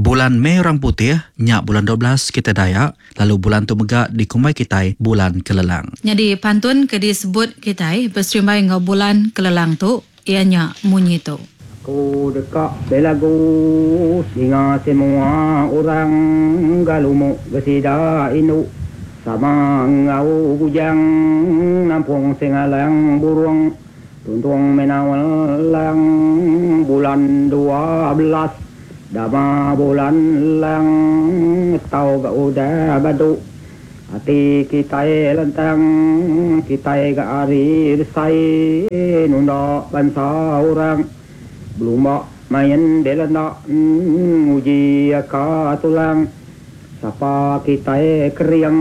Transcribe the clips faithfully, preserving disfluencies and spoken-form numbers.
Bulan Mei orang putih, nyak bulan dua belas kita Dayak, lalu bulan tu megak di kumai kita bulan Kelelang. Jadi pantun ke disebut kita berserimbai ngau bulan Kelelang tu, ianya munyi tu. Ku dekat belagu singa semua orang galumu gesida inu sama ngau bujang nampung singalang burung tuntung menawalang bulan dua belas dama bulan lang tau ga udah badu hati kita lentang kita ga ari resai nunda bangsa orang belum mak main delana uji ka tulang sapa kita keriang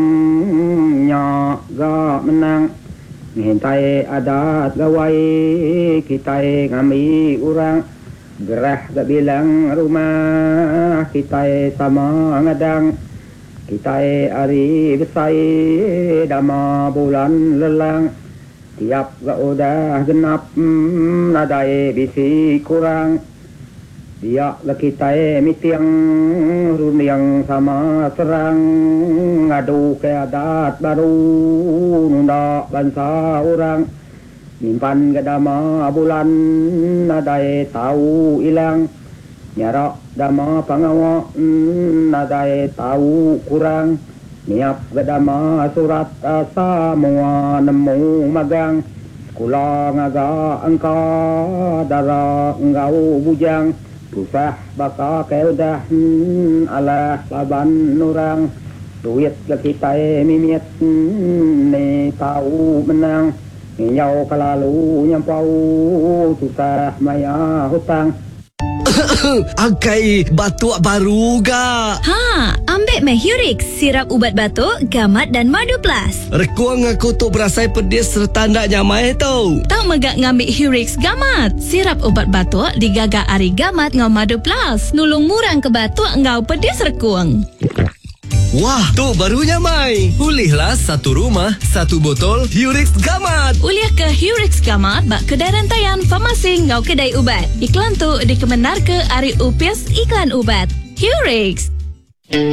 nya ga menang ngintai adat gawai kita ngami orang gerah ga bilang rumah kita sama ngadang kita ari besai dama bulan lelang tiap ga udah genap hmm, nadai bisi kurang dia la kita mitiang runiang sama serang ngadu ke adat baru nunda bangsa orang nimpan ga dama bulan nadai tahu ilang nyara dama pangawa hmm, nadai tahu kurang niap gadama surat asa mua nemu magang sekolah ngaga angka dara ngau bujang pusah baka keudah hmm, alah laban nurang duit ke kita mimiet hmm, ni tahu menang nyau kelalu nyampau susah maya hutang. Angkai batuk baru ga? Ha, ambek meh Hurix, sirap ubat batuk, gamat dan madu plus. Rekuang aku tu berasai pedis serta ndak nyamai tu. Tak megak ngambil Hurix gamat. Sirap ubat batuk digagak ari gamat ngau madu plus. Nulung murang ke batuk ngau pedis rekuang. Wah, tu barunya mai. Pulihlah satu rumah, satu botol Hurix Gamat. Uliah ke Hurix Gamat bak kedai rantaian farmasi ngau kedai ubat. Iklan tu dikemenar ke Ari Upis Iklan Ubat. Hurix.